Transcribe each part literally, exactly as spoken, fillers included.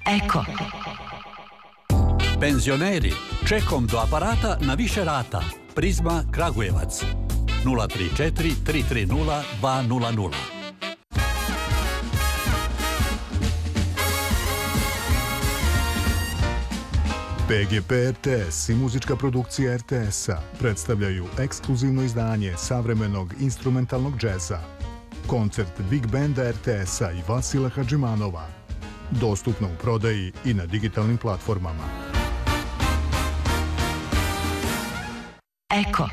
Eko. Penzioneri, čekom do aparata na više rata. Prizma Kragujevac. nula tri četiri tri tri nula dva nula nula. P G P R T S i muzička produkcija R T S-a predstavljaju ekskluzivno izdanje savremenog instrumentalnog džeza. Koncert Big Banda R T S-a i Vasila Hadžimanova. Dostupno u prodaji i na digitalnim platformama. Eko.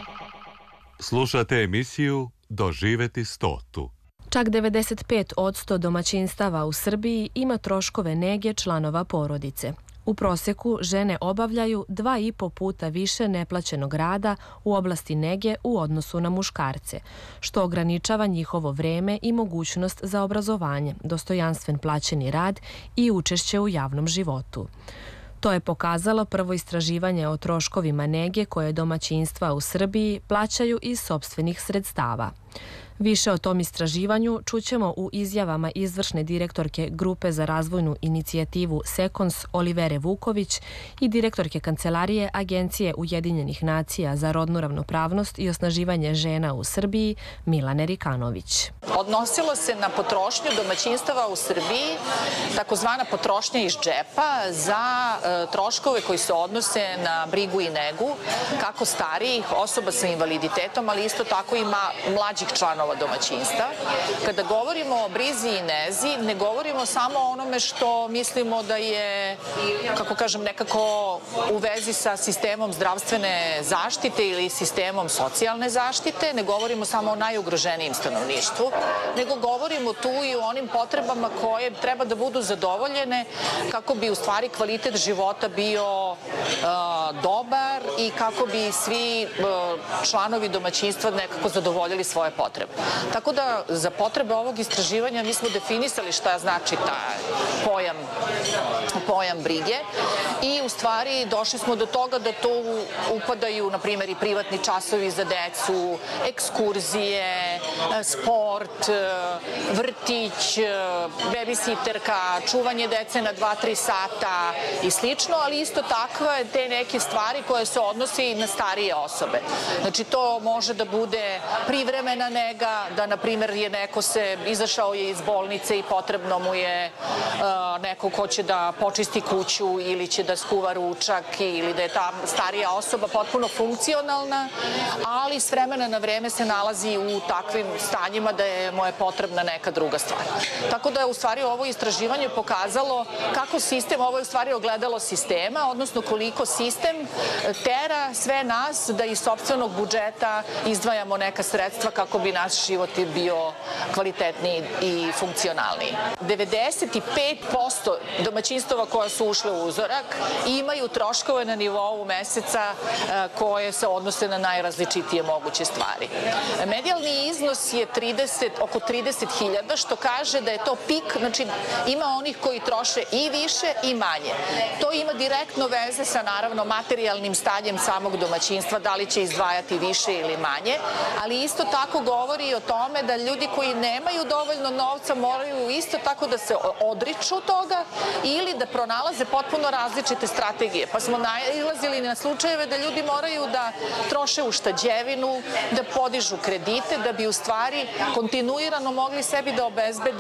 Slušate emisiju Doživeti stotu. Čak devedeset pet posto domaćinstava u Srbiji ima troškove nege članova porodice. U prosjeku žene obavljaju dva i po puta više neplaćenog rada u oblasti nege u odnosu na muškarce, što ograničava njihovo vreme i mogućnost za obrazovanje, dostojanstven plaćeni rad i učešće u javnom životu. To je pokazalo prvo istraživanje o troškovima nege koje domaćinstva u Srbiji plaćaju iz sopstvenih sredstava. Više o tom istraživanju čućemo u izjavama izvršne direktorke Grupe za razvojnu inicijativu Sekons Olivere Vuković i direktorke Kancelarije Agencije Ujedinjenih nacija za rodnu ravnopravnost i osnaživanje žena u Srbiji Milane Rikanović. Odnosilo se na potrošnju domaćinstava u Srbiji, takozvana potrošnja iz džepa za e, troškove koji se odnose na brigu i negu, kako starijih osoba sa invaliditetom, ali isto tako i ma, mlađih članova domaćinstva. Kada govorimo o brizi i nezi, ne govorimo samo o onome što mislimo da je, kako kažem, nekako u vezi sa sistemom zdravstvene zaštite ili sistemom socijalne zaštite, ne govorimo samo o najugroženijim stanovništvu, nego govorimo tu i o onim potrebama koje treba da budu zadovoljene kako bi u stvari kvalitet života bio uh, dobar i kako bi svi uh, članovi domaćinstva nekako zadovoljili svoje potrebe. Tako da za potrebe ovog istraživanja mi smo definisali šta znači taj pojam, pojam brige i u stvari došli smo do toga da to upadaju, na primjer, i privatni časovi za decu, ekskurzije, sport, vrtić, bebisiterka, čuvanje dece na dva tri sata i slično, ali isto takve te neke stvari koje se odnose i na starije osobe. Znači to može da bude privremena nega, da na primjer je neko se izašao je iz bolnice i potrebno mu je uh, neko ko će da počisti kuću ili će da skuva ručak ili da je ta starija osoba potpuno funkcionalna, ali s vremena na vreme se nalazi u takvim stanjima da je mu je potrebna neka druga stvar. Tako da je u stvari ovo istraživanje pokazalo kako sistem, ovo je u stvari ogledalo sistema, odnosno koliko sistem tera sve nas da iz sopstvenog budžeta izdvajamo neka sredstva kako bi naš život bio kvalitetniji i funkcionalniji. devedeset pet posto domaćinstava koja su ušle u uzorak imaju troškove na nivou meseca koje se odnose na najrazličitije moguće stvari. Medijalni iznos je trideset, oko trideset hiljada, što kaže da je to pik, znači ima onih koji troše i više i manje. To ima direktno veze sa naravno materijalnim stanjem samog domaćinstva, da li će izdvajati više ili manje, ali isto tako govori o tome da ljudi koji nemaju dovoljno novca moraju isto tako da se odriču toga ili da pronalaze potpuno različite strategije. Pa smo nailazili na slučajeve da ljudi moraju da troše ušteđevinu, da podižu kredite, da bi u stvari kontinuirano mogli sebi da obezbede